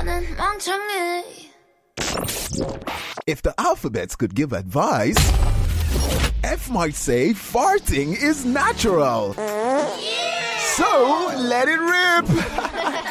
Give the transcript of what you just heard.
나는 멍청해. If the alphabets could give advice, F might say farting is natural. So let it rip.